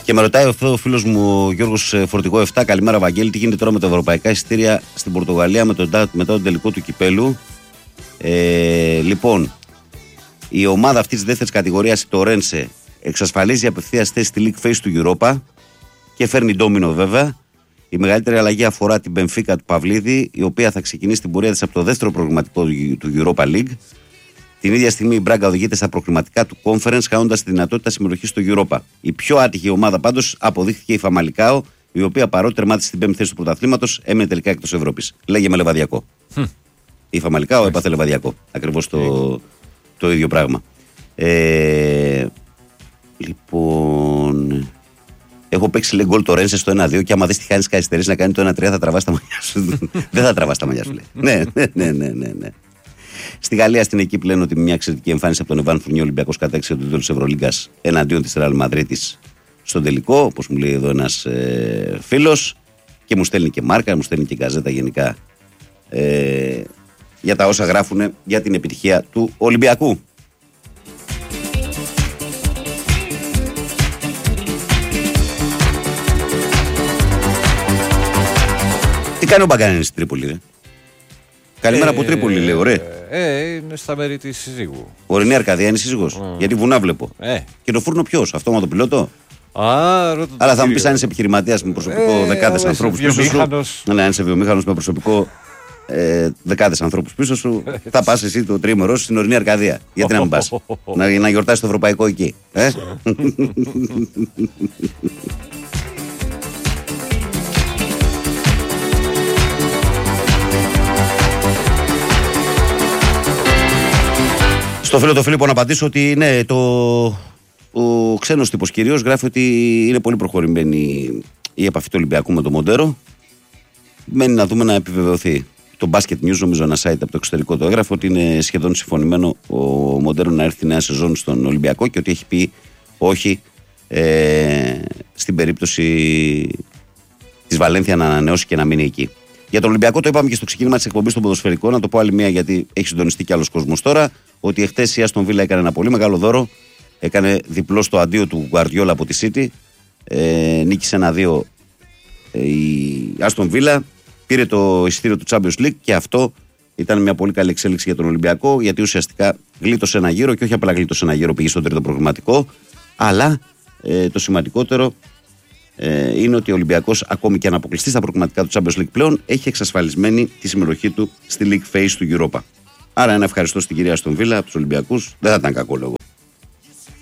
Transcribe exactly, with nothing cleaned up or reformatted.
Και με ρωτάει ο φίλος μου ο Γιώργος Φορτηγό επτά, καλημέρα Βαγγέλη, τι γίνεται τώρα με τα ευρωπαϊκά εισιτήρια στην Πορτογαλία με τον, μετά τον τελικό του κυπέλου. Ε, λοιπόν, η ομάδα αυτή τη δεύτερη κατηγορία, το Ρένσε, εξασφαλίζει απευθείας θέση στη League Phase του Europa και φέρνει ντόμινο βέβαια. Η μεγαλύτερη αλλαγή αφορά την Μπενφίκα του Παυλίδη, η οποία θα ξεκινήσει την πορεία της από το δεύτερο προγραμματικό του Europa League. Την ίδια στιγμή η Μπράγκα οδηγείται στα προκριματικά του Conference, χάνοντας τη δυνατότητα συμμετοχής στο Europa. Η πιο άτυχη ομάδα πάντως αποδείχθηκε η Φαμαλικάο, η οποία παρότι τερμάτισε στην πέμπτη θέση του πρωταθλήματος, έμεινε τελικά εκτός Ευρώπης. Λέγε με λεβαδιακό. Hm. Η Φαμαλικάο έπαθε λεβαδιακό. Ακριβώς το, το ίδιο πράγμα. Ε, λοιπόν. Έχω παίξει λέει γκολ το Ρένσε στο ένα δύο και άμα δεις τι χάνεις καθυστερήσεις να κάνει το ένα τρία θα τραβάς τα μαλλιά σου. Δεν θα τραβάς τα μαλλιά σου, λέει. ναι, ναι, ναι, ναι, ναι. Στη Γαλλία στην Εκύπ λένε ότι μια εξαιρετική εμφάνιση από τον Εβάν Φουρνιό, Ολυμπιακός κατέξυσε το τίτλο της Ευρωλίγκας εναντίον της Ρεάλ Μαδρίτης στον τελικό, όπως μου λέει εδώ ένας ε, φίλος, και μου στέλνει και μάρκα, μου στέλνει και γκαζέτα γενικά ε, για τα όσα γράφουν για την επιτυχία του Ολυμπιακού. Τι κάνει ο Μπαγκανίνης στην Τρίπολη, ρε? Καλημέρα ε, από Τρίπολη, λέω, ρε. Ε, είναι στα μέρη της σύζυγου. Ορεινή Αρκαδία είναι σύζυγος. Mm. Γιατί βουνά βλέπω. Ε. Και το φούρνο ποιος, αυτόματο πιλότο. Α, ρώτα. Αλλά θα μου πεις αν είσαι επιχειρηματίας με προσωπικό ε, δεκάδες ανθρώπους πίσω σου. Ναι, αν είσαι βιομήχανος με προσωπικό ε, δεκάδες ανθρώπους πίσω σου, θα πας εσύ το τρίμερο στην Ορεινή Αρκαδία. Γιατί να μην πας. να, να γιορτάσεις το ευρωπαϊκό εκεί. Ε? Στο φίλο το Φίλιππο να απαντήσω ότι ναι, το, ο ξένος τύπος κυρίως γράφει ότι είναι πολύ προχωρημένη η επαφή του Ολυμπιακού με το Μοντέρο. Μένει να δούμε να επιβεβαιωθεί. Το Basket News, νομίζω ένα site από το εξωτερικό το έγραφε, ότι είναι σχεδόν συμφωνημένο ο Μοντέρο να έρθει νέα σεζόν στον Ολυμπιακό και ότι έχει πει όχι ε, στην περίπτωση της Βαλένθια να ανανεώσει και να μείνει εκεί. Για τον Ολυμπιακό το είπαμε και στο ξεκίνημα της εκπομπής στον ποδοσφαιρικό, να το πω άλλη μία γιατί έχει συντονιστεί κι άλλος κόσμος τώρα, ότι εχθές η Άστον Βίλα έκανε ένα πολύ μεγάλο δώρο, έκανε διπλό στο αντίο του Γκουαρδιόλα από τη City, ε, νίκησε ένα δύο ε, η Άστον Βίλα, πήρε το εισιτήριο του Champions League και αυτό ήταν μια πολύ καλή εξέλιξη για τον Ολυμπιακό, γιατί ουσιαστικά γλίτωσε ένα γύρο και όχι απλά γλίτωσε ένα γύρο, πήγε στον τρίτο προγραμματικό, αλλά ε, το σημαντικότερο ε, είναι ότι ο Ολυμπιακός, ακόμη και αν αποκλειστεί στα προγραμματικά του Champions League πλέον, έχει εξασφαλισμένη τη συμμετοχή του στη League Phase του Europa. Άρα ένα ευχαριστώ στην κυρία Αστον Βίλα από τους Ολυμπιακούς, δεν θα ήταν κακό λόγο.